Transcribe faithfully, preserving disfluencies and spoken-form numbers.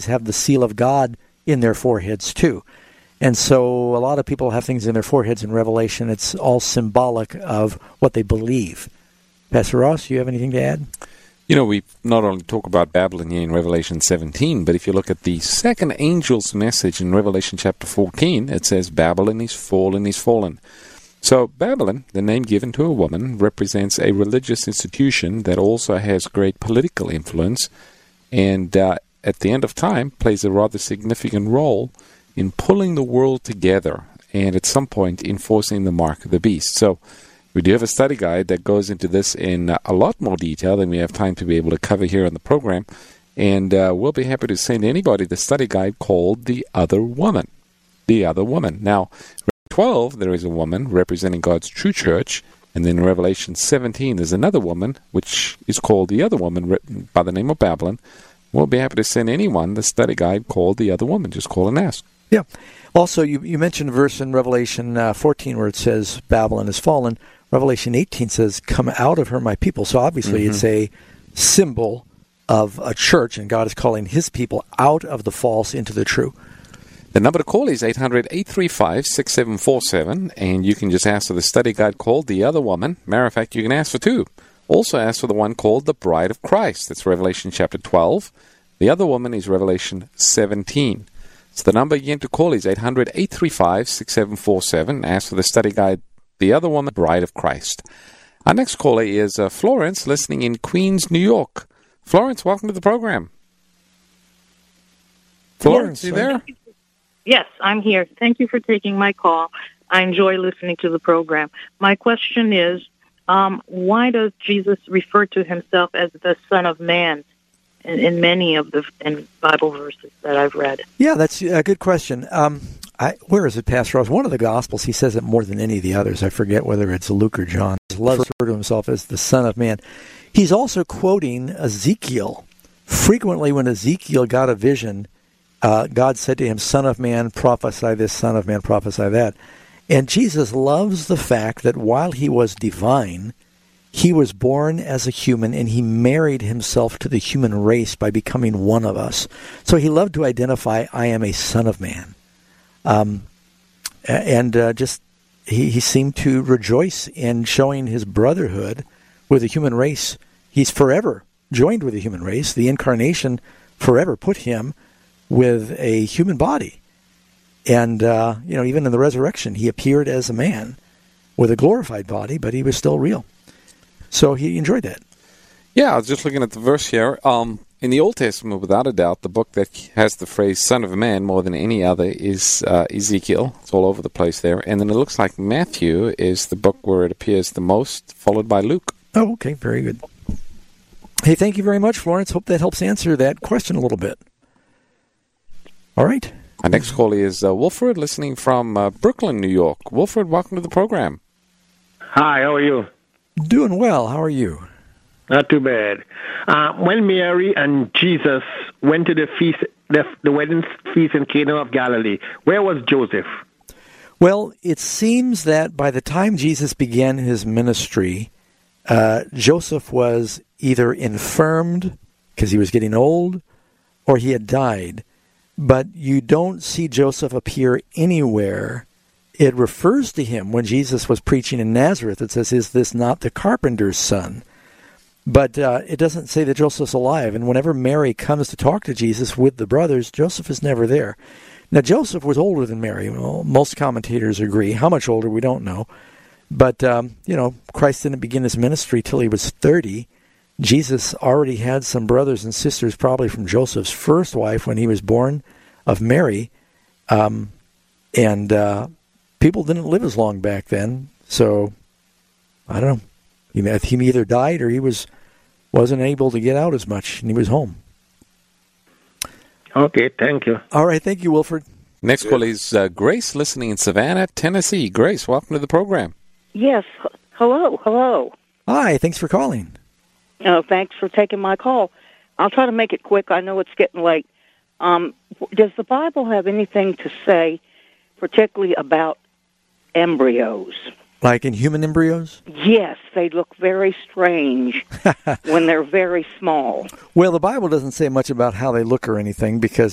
have the seal of God in their foreheads too. And so a lot of people have things in their foreheads in Revelation. It's all symbolic of what they believe. Pastor Ross, do you have anything to add? You know, we not only talk about Babylon here in Revelation seventeen, but if you look at the second angel's message in Revelation chapter fourteen, it says, Babylon is fallen, is fallen. So Babylon, the name given to a woman, represents a religious institution that also has great political influence, and uh, at the end of time plays a rather significant role in pulling the world together and at some point enforcing the mark of the beast. So we do have a study guide that goes into this in a lot more detail than we have time to be able to cover here on the program, and uh, we'll be happy to send anybody the study guide called The Other Woman. The Other Woman. Now, twelve, there is a woman representing God's true church, and then in Revelation seventeen, there's another woman, which is called the Other Woman, written by the name of Babylon. We'll be happy to send anyone the study guide called The Other Woman. Just call and ask. Yeah. Also, you, you mentioned a verse in Revelation uh, fourteen where it says Babylon is fallen. Revelation eighteen says, come out of her, my people. So obviously mm-hmm. it's a symbol of a church, and God is calling his people out of the false into the true. The number to call is eight hundred, eight three five, six seven four seven, and you can just ask for the study guide called The Other Woman. Matter of fact, you can ask for two. Also ask for the one called The Bride of Christ. That's Revelation chapter twelve. The Other Woman is Revelation seventeen. So the number again to call is eight hundred, eight three five, six seven four seven. Ask for the study guide, The Other Woman, Bride of Christ. Our next caller is uh, Florence, listening in Queens, New York. Florence, welcome to the program. Florence, yes, you there? Yes, I'm here. Thank you for taking my call. I enjoy listening to the program. My question is, um, why does Jesus refer to himself as the Son of Man in, in many of the in Bible verses that I've read? Yeah, that's a good question. Um, I, where is it, Pastor Ross? One of the Gospels, he says it more than any of the others. I forget whether it's Luke or John. He loves to refer to himself as the Son of Man. He's also quoting Ezekiel. Frequently when Ezekiel got a vision, uh, God said to him, Son of Man, prophesy this, Son of Man, prophesy that. And Jesus loves the fact that while he was divine, he was born as a human, and he married himself to the human race by becoming one of us. So he loved to identify, I am a Son of Man. Um, and uh, just he, he seemed to rejoice in showing his brotherhood with the human race. He's forever joined with the human race. The incarnation forever put him with a human body. And, uh, you know, even in the resurrection, he appeared as a man with a glorified body, but he was still real. So he enjoyed that. Yeah, I was just looking at the verse here. Um, in the Old Testament, without a doubt, the book that has the phrase Son of Man more than any other is uh, Ezekiel. It's all over the place there. And then it looks like Matthew is the book where it appears the most, followed by Luke. Oh, okay. Very good. Hey, thank you very much, Florence. Hope that helps answer that question a little bit. All right. Our next caller is uh, Wilfred, listening from uh, Brooklyn, New York. Wilfred, welcome to the program. Hi, how are you? Doing well. How are you? Not too bad. Uh, when Mary and Jesus went to the feast, the, the wedding feast in Cana of Galilee, where was Joseph? Well, it seems that by the time Jesus began his ministry, uh, Joseph was either infirmed because he was getting old, or he had died. But you don't see Joseph appear anywhere. It refers to him when Jesus was preaching in Nazareth. It says, is this not the carpenter's son? But uh, it doesn't say that Joseph's alive. And whenever Mary comes to talk to Jesus with the brothers, Joseph is never there. Now, Joseph was older than Mary. Well, most commentators agree. How much older, we don't know. But, um, you know, Christ didn't begin his ministry till he was thirty. Jesus already had some brothers and sisters, probably from Joseph's first wife when he was born of Mary. Um, and uh, people didn't live as long back then. So, I don't know. He either died or he was, wasn't able to get out as much, and he was home. Okay, thank you. All right, thank you, Wilfred. Next call is uh, Grace, listening in Savannah, Tennessee. Grace, welcome to the program. Yes. Hello, hello. Hi, thanks for calling. Uh, thanks for taking my call. I'll try to make it quick. I know it's getting late. Um, does the Bible have anything to say, particularly about embryos? Like in human embryos? Yes, they look very strange when they're very small. Well, the Bible doesn't say much about how they look or anything because